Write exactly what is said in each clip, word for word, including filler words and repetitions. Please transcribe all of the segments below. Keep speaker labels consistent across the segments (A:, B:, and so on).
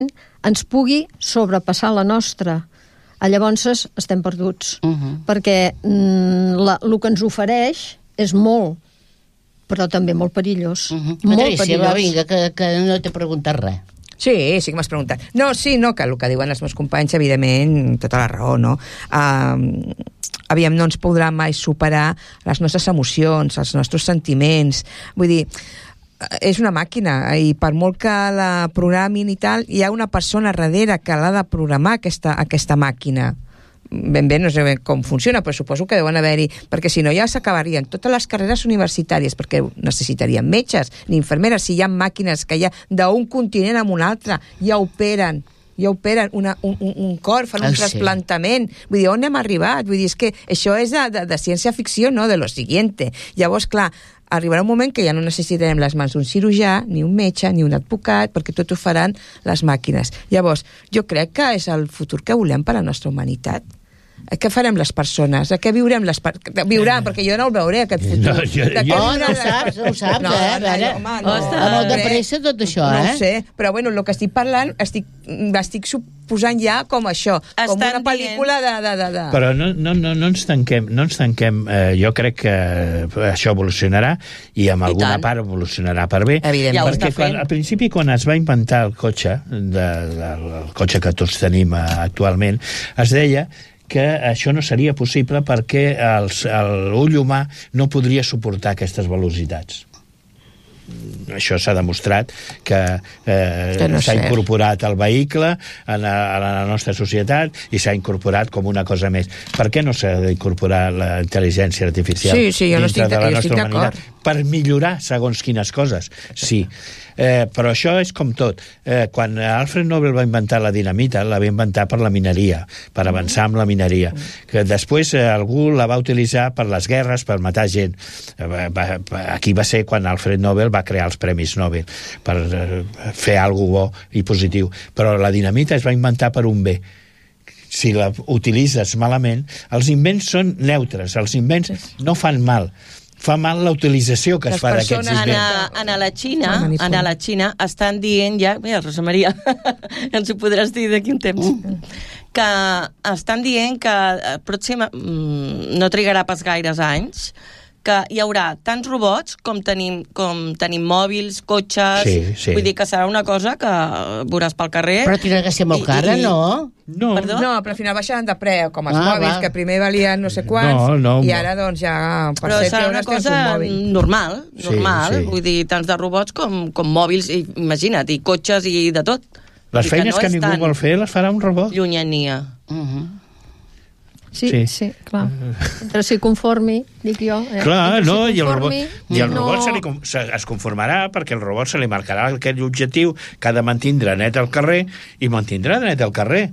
A: ens pugui sobrepassar la nostra. Llavors estem perduts, uh-huh. perquè mm, la, el que ens ofereix és molt, però també molt perillós.
B: Uh-huh.
A: Molt
B: Patricia,
A: perillós.
B: va, vinga, que, que no t'he preguntat res.
C: Sí, sí que m'has preguntat. No, sí, no, que el que diuen els meus companys, evidentment, tota la raó, no? Uh, aviam, no ens podrà mai superar les nostres emocions, els nostres sentiments. Vull dir, és una màquina i per molt que la programin i tal, hi ha una persona darrere que l'ha de programar aquesta, aquesta màquina. Ben bé, no sé ben com funciona, però suposo que deuen haver-hi, perquè si no ja s'acabarien totes les carreres universitàries, perquè necessitarien metges ni infermeres, si hi ha màquines que ja d'un continent a un altre ja operen ja operen una, un, un cor, fan un ah, trasplantament. Sí. Vull dir, on hem arribat? Vull dir, és que això és de, de, de ciència-ficció, no? De lo siguiente. Llavors, clar, arribarà un moment que ja no necessitarem les mans d'un cirurgià, ni un metge, ni un advocat, perquè tot ho faran les màquines. Llavors, jo crec que és el futur que volem per a la nostra humanitat. Què farem les persones? A què viurem les persones? Viuran, perquè jo no el veuré, aquest futur.
B: No, jo, jo, no, no ho saps, no ho saps, no, eh? No, no, home, no, Està molt de pressa tot això, eh?
C: No ho sé, però bueno, el que estic parlant, estic, estic suposant ja com això, Estan com una pel·lícula de, de, de, de...
D: Però no, no, no, no ens tanquem, no ens tanquem. Eh, jo crec que això evolucionarà i en I alguna tant. part evolucionarà per bé.
C: Evidentment.
D: Ja perquè quan, al principi, quan es va inventar el cotxe, de, de, el cotxe que tots tenim actualment, es deia que això no seria possible perquè l'ull humà no podria suportar aquestes velocitats. Això s'ha demostrat que, eh, que no s'ha incorporat al vehicle a la, a la nostra societat i s'ha incorporat com una cosa més. Per què no s'ha d'incorporar la intel·ligència artificial
C: sí, sí, jo no
D: dintre
C: estic,
D: de la
C: jo
D: nostra humanitat? Per millorar segons quines coses, sí. Eh, però això és com tot. Eh, quan Alfred Nobel va inventar la dinamita, la va inventar per la mineria, per avançar amb la mineria. Que després eh, algú la va utilitzar per les guerres, per matar gent. Eh, va, aquí va ser quan Alfred Nobel va crear els Premis Nobel, per eh, fer alguna bo i positiu. Però la dinamita es va inventar per un bé. Si la utilitzes malament, els invents són neutres, els invents no fan mal. Fa mal la utilització que es fa d'aquests invents.
E: En a la Xina, en a la Xina estan dient ja, mira, Rosa Maria, ens ho podràs dir d'aquí un temps, que estan dient que pròxima, no trigarà pas gaires anys, que hi haurà tants robots com tenim, com tenim mòbils, cotxes,
D: sí, sí.
E: Vull dir que serà una cosa que veuràs pel carrer.
B: Però tindrà que ser molt cara, i, no?
D: No.
C: Perdó? No, però al final baixaran de preu, com els ah, mòbils, va. que primer valien no sé quants,
D: no, no,
C: i ara doncs ja per
E: però
C: set
E: serà una cosa normal, normal, sí, sí. Vull dir, tants de robots com, com mòbils, i, imagina't, i cotxes i de tot.
D: Les feines que, no que ningú vol fer les farà un robot.
E: Llunyania.
B: Uh-huh.
A: Sí, sí, sí, clar. Mentre s'hi conformi, dic jo. Eh?
D: Clar, no, i el robot, i el
A: no...
D: robot se li, se, es conformarà perquè el robot se li marcarà aquest objectiu que ha de mantindre net al carrer i mantindrà net al carrer.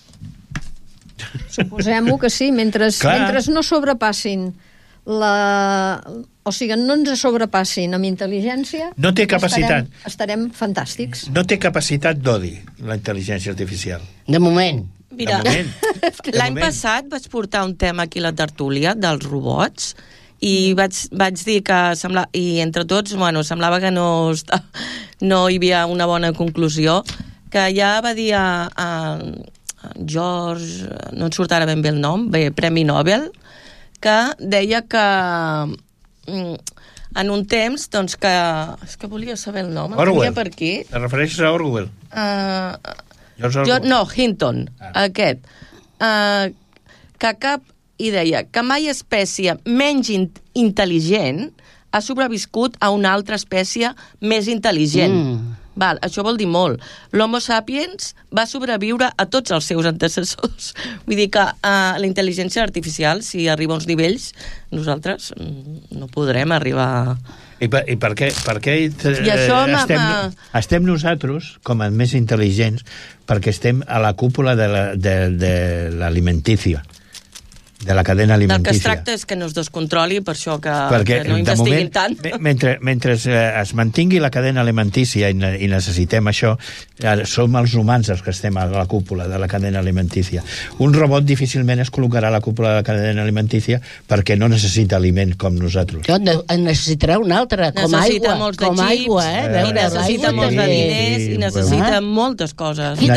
A: Suposem-ho que sí, mentre, mentre no sobrepassin la... O sigui, no ens sobrepassin amb intel·ligència...
D: No té capacitat.
A: Estarem, estarem fantàstics.
D: No té capacitat d'odi, la intel·ligència artificial.
B: De moment.
E: Mira, l'any passat vaig portar un tema aquí a la tertúlia dels robots i vaig, vaig dir que sembla, i entre tots, bueno, semblava que no, no hi havia una bona conclusió, que ja va dir a, a George, no et surt ara ben bé el nom, bé, Premi Nobel, que deia que en un temps, doncs que... És que volia saber el nom, el tenia per aquí.
D: Et refereixes a Orwell?
E: Uh, jo, no, Hinton, ah. aquest. Uh, que cap... I deia que mai espècie menys in intel·ligent ha sobreviscut a una altra espècie més intel·ligent. Mm. Val, això vol dir molt. L'Homo sapiens va sobreviure a tots els seus antecessors. Vull dir que uh, la intel·ligència artificial, si arriba a uns nivells, nosaltres no podrem arribar...
D: I per, i per què, per què eh, estem, estem nosaltres, com a més intel·ligents, perquè estem a la cúpula de l'alimentícia. La, de, de de la cadena alimentícia.
E: Del que es tracta és que no es descontroli, per això que,
D: Perquè,
E: que no investiguin tant.
D: Mentre, mentre es mantingui la cadena alimentícia i, ne, i necessitem això, som els humans els que estem a la cúpula de la cadena alimentícia. Un robot difícilment es col·locarà a la cúpula de la cadena alimentícia perquè no necessita aliment com nosaltres.
B: Jo en necessitarà un altre, com
E: necessita
B: aigua.
E: Molts de
B: com
E: xips,
B: aigua, eh?
E: I necessita molts de diners, i necessita moltes coses.